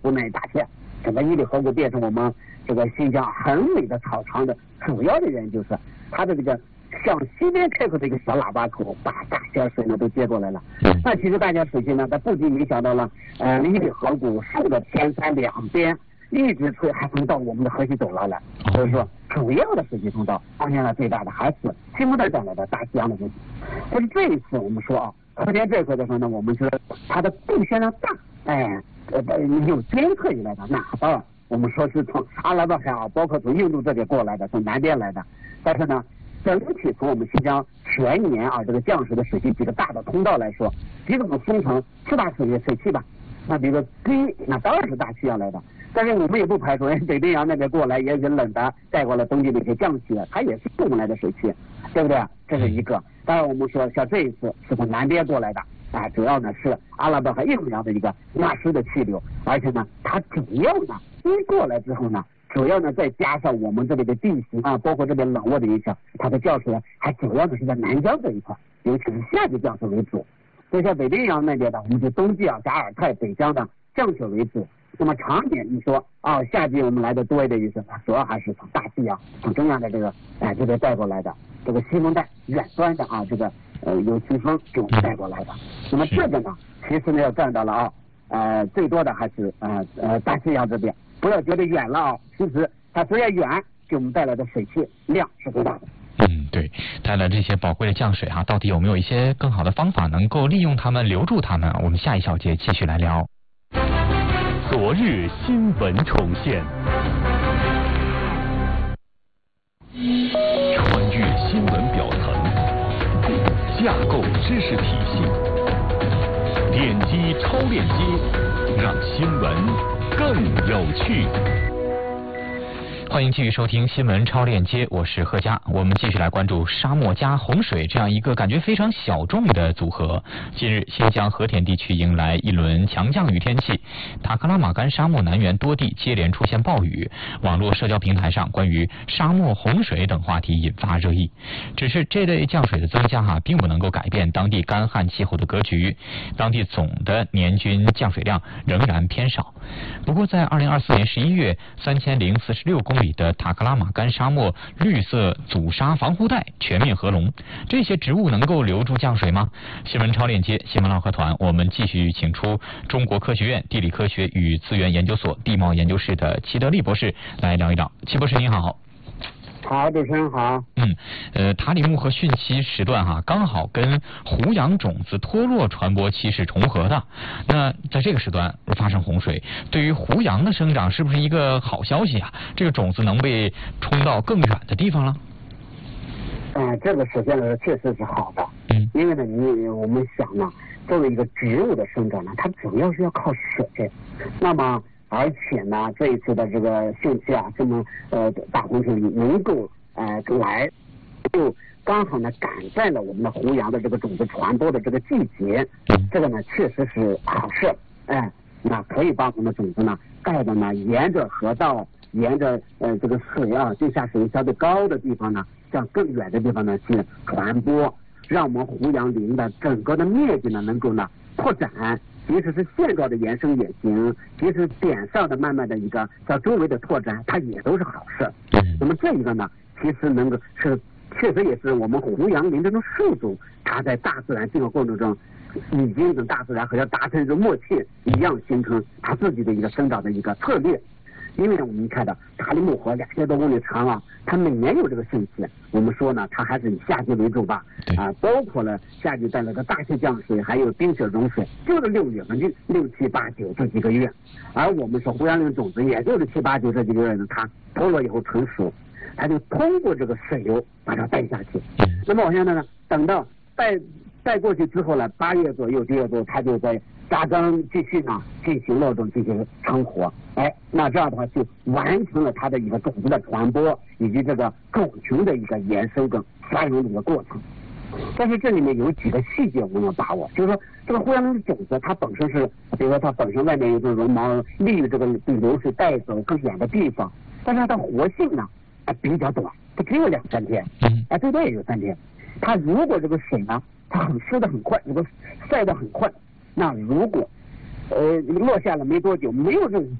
湖南一大片，整个伊犁河谷变成我们这个新疆很美的草场的主要的原因就是它的这个向西边开口的一个小喇叭口，把大些水呢都接过来了。那其实大家水系呢，它不仅影响到了伊犁河谷树的前山两边，一直吹还能到我们的河西走廊来。所以说，主要的水系通道，当然了，最大的还是西蒙代带来的大西洋的水系。但是这一次我们说啊，和田这一块的时候呢，我们觉得它的贡献量大，有监测以来的，哪怕我们说是从阿拉伯海啊，包括从印度这边过来的，从南边来的，但是呢，整体从我们新疆全年啊这个降水的水系几个大的通道来说，比如说分成四大水系吧。那比如说第一，那当然是大气要来的，但是我们也不排除北冰洋那边过来也是冷的，带过了冬季的一些降气，它也是我们来的水汽，对不对？这是一个。当然我们说像这一次是从南边过来的啊，主要呢是阿拉伯和印度洋的一个纳湿的气流，而且呢它主要呢一过来之后呢，主要呢再加上我们这里的地形啊，包括这边冷漠的影响，它的降水还主要的是在南疆这一块，尤其是夏季降水为主。所以像北冰洋那边的，我们就冬季啊，加尔泰、北疆的降水为主。那么长点，你说啊，夏季我们来的多一点意思，主要还是从大西洋、从中央的这个这个带过来的，这个西风带远端的啊，这个有飓风给我们带过来的。那么这个呢，其实呢要占到了最多的还是大西洋这边。不要觉得远了啊，其实它虽然远，给我们带来的水汽量是最大的。 对，带来这些宝贵的降水到底有没有一些更好的方法能够利用它们、留住它们？我们下一小节继续来聊。 昨日新闻重现，穿越新闻表层，架构知识体系，点击超链接，让新闻更有趣。 欢迎继续收听新闻超链接，我是贺佳。我们继续来关注沙漠加洪水这样一个感觉非常小众的组合。近日，新疆和田地区迎来一轮强降雨天气，塔克拉玛干沙漠南缘多地接连出现暴雨，网络社交平台上关于沙漠洪水等话题引发热议。只是这类降水的增加并不能够改变当地干旱气候的格局，当地总的年均降水量仍然偏少。不过在2024年11月，3046公里的塔克拉玛干沙漠绿色阻沙防护带全面合龙，这些植物能够留住降水吗？新闻超链接新闻唠嗑团，我们继续请出中国科学院地理科学与资源研究所地貌研究室的齐德利博士来聊一聊。齐博士您好。 好，主持人好。 塔里木和汛期时段刚好跟胡杨种子脱落传播期是重合的。那在这个时段发生洪水，对于胡杨的生长是不是一个好消息啊？这个种子能被冲到更远的地方了？ 这个实现的确实是好的。因为呢，我们想呢，作为一个植物的生长呢，它主要是要靠水。那么而且呢，这一次的这个汛期这么大洪水能够来，就刚好呢赶在了我们的胡杨的这个种子传播的这个季节，这个呢确实是好事。那可以把我们的种子呢盖的呢沿着河道，沿着这个水地下水相对高的地方呢，向更远的地方呢去传播，让我们胡杨林的整个的面积呢能够呢拓展。即使是线状的延伸也行，即使点上的慢慢的一个向周围的拓展，它也都是好事。那么这一个呢，其实能够确实也是我们胡杨林这种树种，它在大自然进化过程中，已经跟大自然好像达成一种默契一样，形成它自己的一个生长的一个策略。因为呢，我们看到塔里木河2000多公里长它每年有这个汛期，我们说呢，它还是以夏季为主吧。包括了夏季带来的大雪降水，还有冰雪融水，就是6月份就6、7、8、9这几个月。而我们说胡杨林种子，也就是7、8、9这几个月呢，它脱落以后成熟，它就通过这个水流把它带下去。那么往下呢，等到带过去之后呢，8月左右、9月左右，它就在扎根继续呢进行落种，进行成活。那这样的话就完成了它的一个种子的传播，以及这个种群的一个延伸跟繁荣的一个过程。但是这里面有几个细节我们要把握，就是说这个胡杨林的种子它本身是，比如说它本身外面有这种绒毛，利于这个被流水带走更远的地方，但是它的活性呢比较短，它只有2、3天，最多也就3天。它如果这个水呢，它很湿的很快，如果晒得很快，那如果落下了没多久，没有这种